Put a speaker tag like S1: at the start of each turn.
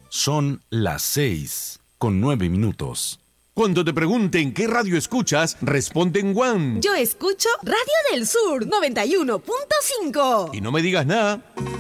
S1: Son las 6:09.
S2: Cuando te pregunten qué radio escuchas, responde en One.
S3: Yo escucho Radio del Sur 91.5.
S2: Y no me digas nada.